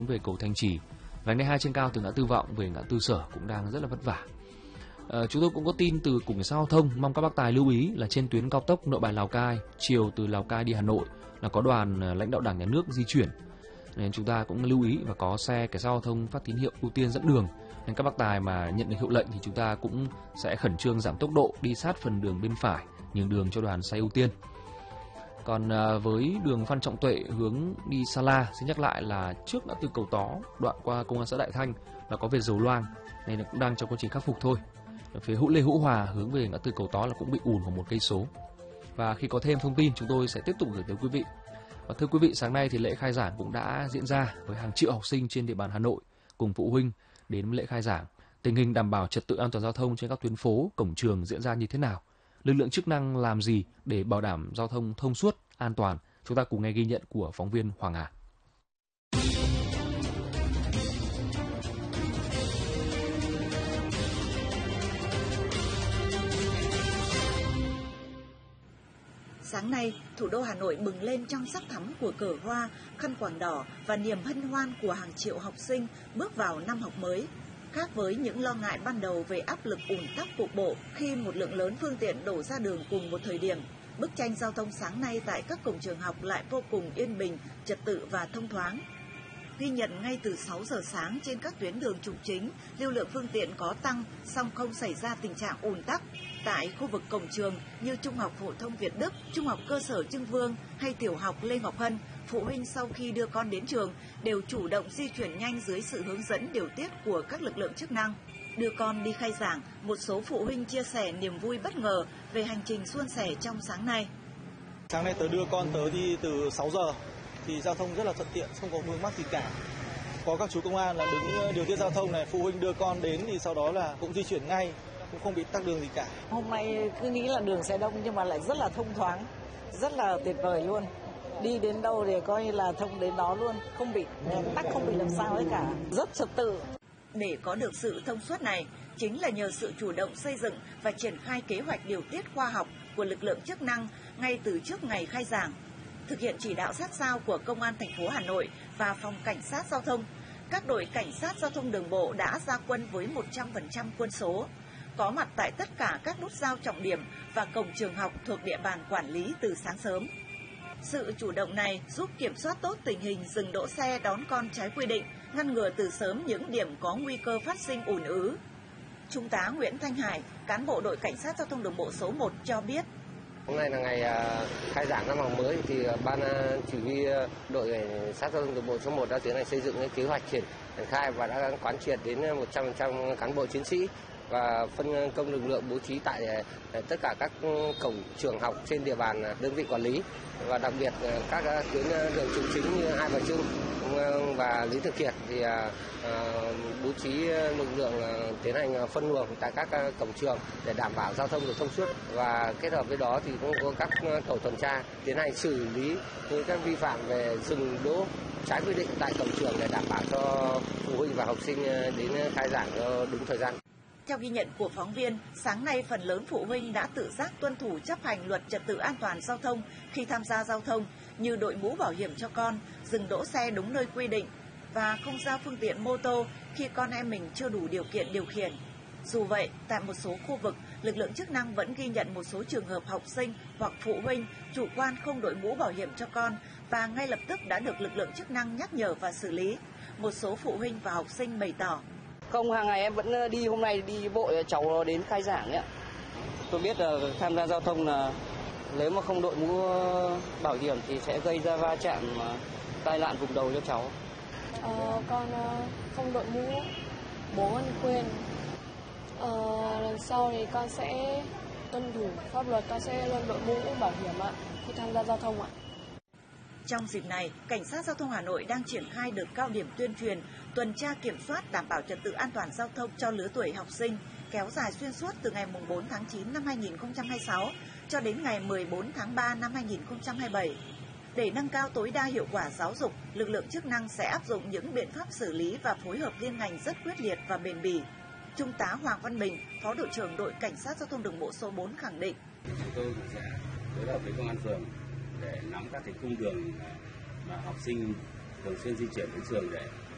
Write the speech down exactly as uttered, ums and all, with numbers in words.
về cầu Thanh Trì, vành đai hai trên cao từ ngã tư Vọng về ngã tư Sở cũng đang rất là vất vả. À, chúng tôi cũng có tin từ Cục Cảnh sát Giao thông, mong các bác tài lưu ý là trên tuyến cao tốc Nội Bài Lào Cai, chiều từ Lào Cai đi Hà Nội là có đoàn lãnh đạo Đảng Nhà nước di chuyển, nên chúng ta cũng lưu ý và có xe cảnh sát giao thông phát tín hiệu ưu tiên dẫn đường. Nên các bác tài mà nhận được hiệu lệnh thì chúng ta cũng sẽ khẩn trương giảm tốc độ, đi sát phần đường bên phải, nhường đường cho đoàn xe ưu tiên. Còn à, với đường Phan Trọng Tuệ hướng đi Sa La, xin nhắc lại là trước ngã tư Cầu Tó, đoạn qua công an xã Đại Thanh là có vệt dầu loang, này là cũng đang trong quá trình khắc phục thôi. Ở phía Hữu Lê Hữu Hòa hướng về ngã tư Cầu Tó là cũng bị ùn khoảng một cây số. Và khi có thêm thông tin chúng tôi sẽ tiếp tục gửi tới quý vị. Và thưa quý vị, sáng nay thì lễ khai giảng cũng đã diễn ra với hàng triệu học sinh trên địa bàn Hà Nội cùng phụ huynh đến lễ khai giảng. Tình hình đảm bảo trật tự an toàn giao thông trên các tuyến phố, cổng trường diễn ra như thế nào? Lực lượng chức năng làm gì để bảo đảm giao thông thông suốt, an toàn? Chúng ta cùng nghe ghi nhận của phóng viên Hoàng Hà. Sáng nay, thủ đô Hà Nội bừng lên trong sắc thắm của cờ hoa, khăn quàng đỏ và niềm hân hoan của hàng triệu học sinh bước vào năm học mới. Khác với những lo ngại ban đầu về áp lực ùn tắc cục bộ khi một lượng lớn phương tiện đổ ra đường cùng một thời điểm, bức tranh giao thông sáng nay tại các cổng trường học lại vô cùng yên bình, trật tự và thông thoáng. Ghi nhận ngay từ sáu giờ sáng trên các tuyến đường trục chính, lưu lượng phương tiện có tăng, song không xảy ra tình trạng ùn tắc. Tại khu vực cổng trường như Trung học phổ thông Việt Đức, Trung học cơ sở Trưng Vương hay Tiểu học Lê Ngọc Hân, phụ huynh sau khi đưa con đến trường đều chủ động di chuyển nhanh dưới sự hướng dẫn điều tiết của các lực lượng chức năng. Đưa con đi khai giảng, một số phụ huynh chia sẻ niềm vui bất ngờ về hành trình suôn sẻ trong sáng nay. Sáng nay tớ đưa con tớ đi từ sáu giờ thì giao thông rất là thuận tiện, không có vướng mắc gì cả. Có các chú công an là đứng điều tiết giao thông này, phụ huynh đưa con đến thì sau đó là cũng di chuyển ngay, cũng không bị tắc đường gì cả. Hôm nay cứ nghĩ là đường sẽ đông nhưng mà lại rất là thông thoáng, rất là tuyệt vời luôn. Đi đến đâu thì coi như là thông đến đó luôn, không bị tắc, không bị làm sao hết cả, rất trật tự. Để có được sự thông suốt này, chính là nhờ sự chủ động xây dựng và triển khai kế hoạch điều tiết khoa học của lực lượng chức năng ngay từ trước ngày khai giảng. Thực hiện chỉ đạo sát sao của Công an thành phố Hà Nội và Phòng Cảnh sát Giao thông, các đội Cảnh sát Giao thông đường bộ đã ra quân với một trăm phần trăm quân số, có mặt tại tất cả các nút giao trọng điểm và cổng trường học thuộc địa bàn quản lý từ sáng sớm. Sự chủ động này giúp kiểm soát tốt tình hình dừng đỗ xe đón con trái quy định, ngăn ngừa từ sớm những điểm có nguy cơ phát sinh ùn ứ. Trung tá Nguyễn Thanh Hải, cán bộ đội Cảnh sát Giao thông đường bộ số một cho biết. Hôm nay là ngày khai giảng năm học mới thì ban chỉ huy đội Cảnh sát Giao thông đường bộ số một đã tiến hành xây dựng cái kế hoạch triển khai và đã quán triệt đến một trăm phần trăm cán bộ chiến sĩ và phân công lực lượng bố trí tại tất cả các cổng trường học trên địa bàn đơn vị quản lý, và đặc biệt các tuyến đường trục chính như Hai Bà Trưng và Lý Thường Kiệt thì bố trí lực lượng tiến hành phân luồng tại các cổng trường để đảm bảo giao thông được thông suốt, và kết hợp với đó thì cũng có các tổ tuần tra tiến hành xử lý những các vi phạm về dừng đỗ trái quy định tại cổng trường để đảm bảo cho phụ huynh và học sinh đến khai giảng cho đúng thời gian. Theo ghi nhận của phóng viên, sáng nay phần lớn phụ huynh đã tự giác tuân thủ chấp hành luật trật tự an toàn giao thông khi tham gia giao thông, như đội mũ bảo hiểm cho con, dừng đỗ xe đúng nơi quy định và không giao phương tiện mô tô khi con em mình chưa đủ điều kiện điều khiển. Dù vậy, tại một số khu vực, lực lượng chức năng vẫn ghi nhận một số trường hợp học sinh hoặc phụ huynh chủ quan không đội mũ bảo hiểm cho con và ngay lập tức đã được lực lượng chức năng nhắc nhở và xử lý. Một số phụ huynh và học sinh bày tỏ. Không, hàng ngày em vẫn đi, hôm nay đi bộ cháu đến khai giảng ấy. Tôi biết là tham gia giao thông là nếu mà không đội mũ bảo hiểm thì sẽ gây ra va chạm, tai nạn vùng đầu cho cháu. Ờ, con không đội mũ, bố con quên. Ờ, lần sau thì con sẽ tuân thủ pháp luật, con sẽ luôn đội mũ bảo hiểm ạ khi tham gia giao thông ạ. Trong dịp này, Cảnh sát Giao thông Hà Nội đang triển khai đợt cao điểm tuyên truyền, tuần tra kiểm soát đảm bảo trật tự an toàn giao thông cho lứa tuổi học sinh, kéo dài xuyên suốt từ ngày bốn tháng chín năm hai nghìn không trăm hai mươi sáu cho đến ngày mười bốn tháng ba năm hai nghìn không trăm hai mươi bảy. Để nâng cao tối đa hiệu quả giáo dục, lực lượng chức năng sẽ áp dụng những biện pháp xử lý và phối hợp liên ngành rất quyết liệt và bền bỉ. Trung tá Hoàng Văn Bình, Phó đội trưởng đội Cảnh sát Giao thông đường bộ số bốn khẳng định. Chúng tôi sẽ phối hợp với công an phường để nắm các cái cung đường mà học sinh thường xuyên di chuyển đến trường để